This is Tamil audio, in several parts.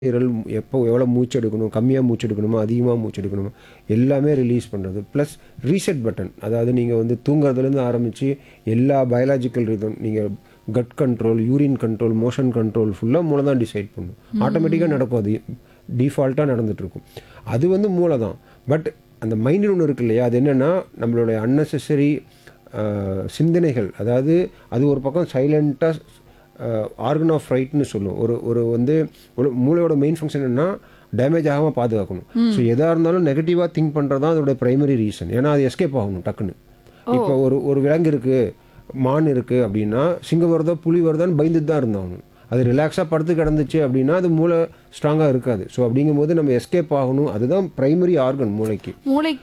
நுரையீரல் எப்போ எவ்வளோ மூச்சு எடுக்கணும், கம்மியாக மூச்சு எடுக்கணுமா, அதிகமாக மூச்சு எடுக்கணுமா, எல்லாமே ரிலீஸ் பண்ணுறது. Plus reset button. அதாவது நீங்கள் வந்து தூங்குறதுலேருந்து ஆரம்பித்து எல்லா பயாலஜிக்கல் ரிதம், நீங்கள் cut control, urine control, motion control ஃபுல்லாக மூளை தான் டிசைட் பண்ணும். ஆட்டோமேட்டிக்காக நடக்கும். அது டிஃபால்ட்டாக நடந்துகிட்ருக்கும். அது வந்து மூளை தான். பட் அந்த மைண்டுன்னு ஒன்று இருக்கு இல்லையா, அது என்னென்னா நம்மளுடைய அன்னெசரி சிந்தனைகள். அதாவது அது ஒரு பக்கம் சைலண்ட்டாக ஆர்கன் ஆஃப் ரைட்னு சொல்லும். ஒரு ஒரு வந்து ஒரு மூளையோட மெயின் ஃபங்க்ஷன் என்னன்னா டேமேஜ் ஆகாமல் பாதுகாக்கணும். ஸோ எதாக இருந்தாலும் நெகட்டிவாக திங்க் பண்ணுறது தான் அதோட பிரைமரி ரீசன். ஏன்னா அது எஸ்கேப் ஆகணும் டக்குன்னு. இப்போ ஒரு விலங்கு இருக்குது, மான் இருக்குது அப்படின்னா, சிங்கம் வருதோ புலி வருதான்னு பயந்துட்டு தான் இருந்தாகணும். அது ரிலாக்ஸாக படுத்து கிடந்துச்சு அப்படின்னா அது மூளை ஸ்ட்ராங்காக இருக்காது. ஸோ அப்படிங்கும்போது நம்ம எஸ்கேப் ஆகணும். அதுதான் பிரைமரி ஆர்கன் மூளைக்கு.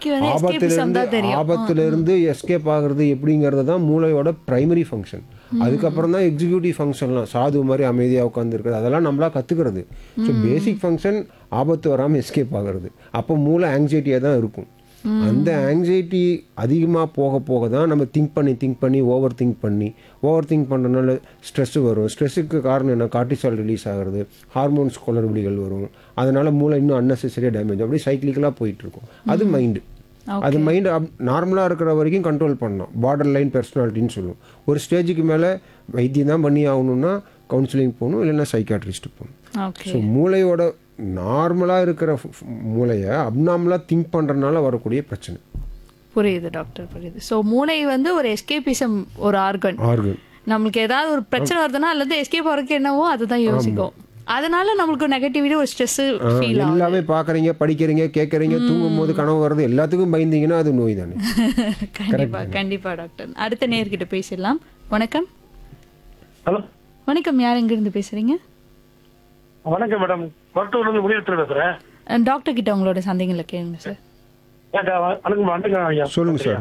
ஆபத்திலிருந்து எஸ்கேப் ஆகிறது எப்படிங்கிறது தான் மூளையோட பிரைமரி ஃபங்க்ஷன். அதுக்கப்புறம் தான் எக்ஸிக்யூட்டிவ் ஃபங்க்ஷன்லாம், சாது மாதிரி அமைதியாக உட்காந்துருக்குறது, அதெல்லாம் நம்மளா கற்றுக்கிறது. ஸோ பேசிக் ஃபங்க்ஷன் ஆபத்து வராமல் எஸ்கேப் ஆகிறது. அப்போ மூளை ஆங்ஸைட்டியாக தான் இருக்கும். அந்த ஆங்ஸைட்டி அதிகமாக போக போக தான் நம்ம திங்க் பண்ணி ஓவர் திங்க் பண்ணுறதுனால ஸ்ட்ரெஸ்ஸு வரும். ஸ்ட்ரெஸ்ஸுக்கு காரணம் என்ன, கார்டிசால் ரிலீஸ் ஆகிறது, ஹார்மோன்ஸ் குளறுபடிகள் வரும். அதனால் மூளை இன்னும் அன்னெசரியாக டேமேஜ், அப்படியே சைக்கிளிக்கலாக போயிட்டுருக்கும். அது மைண்டு. அது மைண்டு நார்மலாக இருக்கிற வரைக்கும் கண்ட்ரோல் பண்ணலாம். பார்டர் லைன் பர்சனாலிட்டின்னு சொல்லுவோம். ஒரு ஸ்டேஜுக்கு மேலே வைத்தியம் தான் பண்ணி ஆகணும்னா கவுன்சிலிங் போகணும், இல்லைன்னா சைக்காட்ரிஸ்ட்டு போகணும். ஸோ மூளையோட நார்மலாக இருக்கிற மூளையை அப்நார்மலாக திங்க் பண்ணுறதுனால வரக்கூடிய பிரச்சனை. புரியுது டாக்டர், புரியுது. ஸோ மூளை வந்து ஒரு எஸ்கேபிசம், ஒரு ஆர்கன். நம்மளுக்கு ஏதாவது ஒரு பிரச்சனை வருதுன்னா அல்லது எஸ்கேப் ஆகிறதுக்கு என்னவோ அதுதான் யோசிக்கும். அதனால நம்மளுக்கு நெகட்டிவிட்டி, ஒரு ஸ்ட்ரெஸ் ஃபீல் ஆகும். எல்லாமே பார்க்குறீங்க, படிக்கிறீங்க, கேட்குறீங்க, தூங்கும் போது கனவு வருது, எல்லாத்துக்கும் பயந்தீங்கன்னா அது நோய் தானே. கண்டிப்பா கண்டிப்பா டாக்டர். அடுத்த நேர்கிட்ட பேசிடலாம். வணக்கம். ஹலோ, வணக்கம். யார் எங்கிருந்து பேசுறீங்க? வணக்கம் மேடம். மருத்துவர்லேருந்து முடிவெடுத்து பேசுகிறேன். டாக்டர் கிட்ட உங்களோட சந்தேகங்களை கேளுங்க சார். வணக்கம் ஐயா. சொல்லுங்கள் சார்.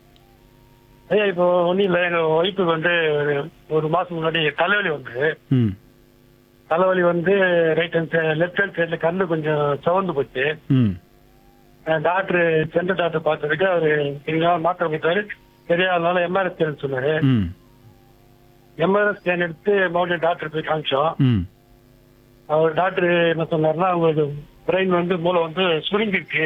ஐயா, இப்போ ஒன்றும் இல்லை, எங்கள் ஒய்ஃபுக்கு வந்து ஒரு மாதம் முன்னாடி தலைவலி வந்து ரைட் ஹேண்ட் லெஃப்ட் ஹேண்ட் சைடில் கண்ணு கொஞ்சம் சவந்து போச்சு. டாக்டர் சென்ட்ரல் டாக்டர் பார்த்ததுக்கு அவர் எங்கேயாவது மாத்திரை கொடுத்தாரு. தெரியாதனால எம்ஆர்ஐ ஸ்கேன் சொன்னாரு. எம்ஆர்ஐ ஸ்கேன் எடுத்து மறுபடியும் டாக்டர் போய் காமிச்சோம். அவர் டாக்டர் என்ன சொன்னார்னா, அவங்களுக்கு பிரெயின் வந்து மூளை வந்து சுருங்கிருக்கு,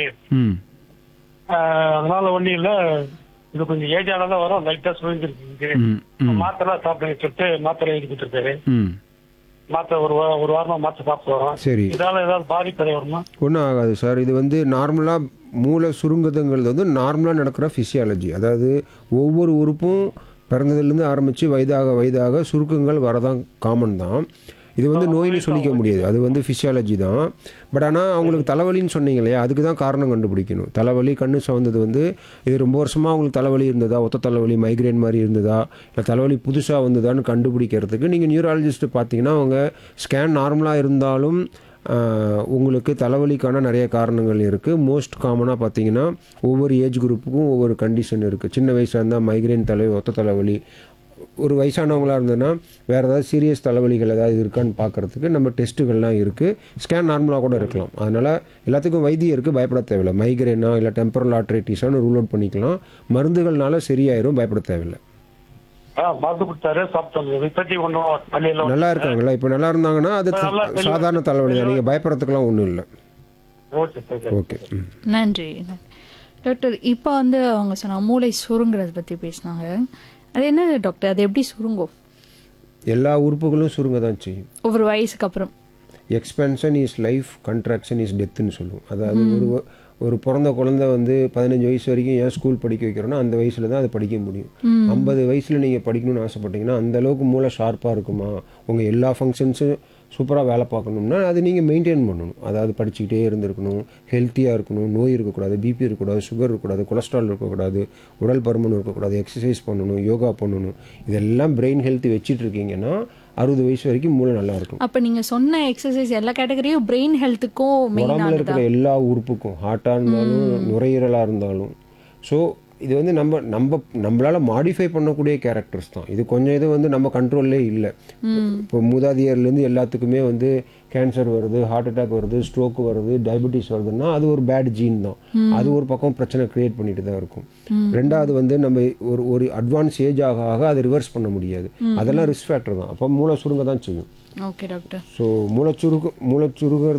அதனால ஒன்றும் இல்லை, இது கொஞ்சம் ஏஜ் ஆனாதான் வரும், லைட்டாக சுருங்கிருக்கு, மாத்திரை சாப்பிடுங்க சொல்லிட்டு மாத்திரை எழுதி கொடுத்துருக்காரு. மாத்திரை ஒரு வாரமா மாத்திரை சாப்பிட்டு வரோம். சரி, இதால ஏதாவது பாதிப்பு வருமா? ஒன்றும் ஆகாது சார். இது வந்து நார்மலாக மூளை சுருங்குதுங்கிறது வந்து நார்மலாக நடக்கிற ஃபிசியாலஜி. அதாவது ஒவ்வொரு உறுப்பும் பிறந்ததுலேருந்து ஆரம்பித்து வயதாக சுருக்கங்கள் வரதான் காமன் தான். இது வந்து நோயின்னு சொல்லிக்க முடியாது, அது வந்து ஃபிசியாலஜி தான். பட் ஆனால் அவங்களுக்கு தலைவலின்னு சொன்னீங்க இல்லையா, அதுக்கு தான் காரணம் கண்டுபிடிக்கணும். தலைவலி, கண்ணு சவந்தது வந்து இது ரொம்ப வருஷமாக அவங்களுக்கு தலைவலி இருந்ததா, ஒத்த தலைவலி, மைக்ரேன் மாதிரி இருந்ததா, இல்லை தலைவலி புதுசாக வந்ததான்னு கண்டுபிடிக்கிறதுக்கு நீங்கள் நியூராலஜிஸ்ட்டு பார்த்தீங்கன்னா அவங்க ஸ்கேன் நார்மலாக இருந்தாலும் உங்களுக்கு தலைவலிக்கான நிறைய காரணங்கள் இருக்குது. மோஸ்ட் காமனாக பார்த்தீங்கன்னா ஒவ்வொரு ஏஜ் குரூப்புக்கும் ஒவ்வொரு கண்டிஷன் இருக்குது. சின்ன வயசாக இருந்தால் மைக்ரேன் தலைவலி, ஒத்த தலைவலி. ஒரு வயசானவங்களாக இருந்ததுன்னா வேறு ஏதாவது சீரியஸ் தலைவலிகள் ஏதாவது இருக்கான்னு பார்க்குறதுக்கு நம்ம டெஸ்ட்டுகள்லாம் இருக்குது. ஸ்கேன் நார்மலாக கூட இருக்கலாம். அதனால் எல்லாத்துக்கும் வைத்தியம் இருக்குது, பயப்பட தேவையில்லை. மைக்ரேனா இல்லை டெம்பரல் ஆர்ட்ரைட்டிஸான்னு ரூல் அவுட் பண்ணிக்கலாம். மருந்துகள்னால சரியாயிரும், பயப்பட தேவையில்லை. மருந்து கொடுத்தாரு, சாப்பிட்டோம், நல்லா இருக்காங்களா? இப்போ நல்லா இருந்தாங்கன்னா அது சாதாரண தலைவலி தான், நீங்கள் பயப்படுறதுக்கெல்லாம் ஒன்றும் இல்லை. ஓகே, நன்றி டாக்டர். இப்போ வந்து அவங்க சொன்னாங்க மூளை சுருங்குறத பற்றி பேசினாங்க. அது என்ன டாக்டர், அது எப்படி சுருங்கும்? எல்லா உறுப்புகளும் சுருங்க தான் செய்யும் ஒவ்வொரு வயசுக்கு அப்புறம். எக்ஸ்பென்ஷன் இஸ் லைஃப், கண்ட்ராக்ஷன் இஸ் டெத்துன்னு சொல்லுவோம். அதாவது ஒரு பிறந்த குழந்தை வந்து 15 வயசு வரைக்கும் ஏன் ஸ்கூல் படிக்க வைக்கிறோன்னா அந்த வயசில் தான் அது படிக்க முடியும். 50 வயசில் நீங்கள் படிக்கணும்னு ஆசைப்பட்டீங்கன்னா அந்தளவுக்கு மூளை ஷார்ப்பாக இருக்குமா, உங்கள் எல்லா ஃபங்க்ஷன்ஸும் சூப்பராக வேலை பார்க்கணும்னா அது நீங்கள் மெயின்டைன் பண்ணணும். அதாவது படிச்சுக்கிட்டே இருந்திருக்கணும், ஹெல்த்தியாக இருக்கணும், நோய் இருக்கக்கூடாது, பிபி இருக்கக்கூடாது, சுகர் இருக்கக்கூடாது, கொலஸ்ட்ரால் இருக்கக்கூடாது, உடல் பருமன் இருக்கக்கூடாது, எக்ஸசைஸ் பண்ணணும், யோகா பண்ணணும். இதெல்லாம் பிரெயின் ஹெல்த் வச்சுட்டு இருக்கீங்கன்னா 60 வயசு வரைக்கும் மூளை நல்லா இருக்கும். அப்போ நீங்கள் சொன்ன எக்ஸசைஸ் எல்லா கேட்டகரியும் பிரெயின் ஹெல்த்துக்கும், உடம்புல இருக்கிற எல்லா உறுப்புக்கும், ஹார்ட்டாக இருந்தாலும் நுரையீரலாக இருந்தாலும். ஸோ இது வந்து நம்மளால் மாடிஃபை பண்ணக்கூடிய கேரக்டர்ஸ் தான். இது கொஞ்சம் இது வந்து நம்ம கண்ட்ரோல்லே இல்லை. இப்போ மூதாதையர்லேருந்து எல்லாத்துக்குமே வந்து கேன்சர் வருது, ஹார்ட் அட்டாக் வருது, ஸ்ட்ரோக் வருது, டயபெட்டிஸ் வருதுன்னா அது ஒரு பேட் ஜீன் தான். அது ஒரு பக்கம் பிரச்சனை க்ரியேட் பண்ணிட்டு தான் இருக்கும். ரெண்டாவது வந்து நம்ம ஒரு அட்வான்ஸ் ஏஜ் ஆக அதை ரிவர்ஸ் பண்ண முடியாது. அதெல்லாம் ரிஸ்க் ஃபேக்டர் தான். அப்போ மூளை சுருங்க தான் செய்யும். Okay doctor. ஸோ மூளை சுருங்கிறது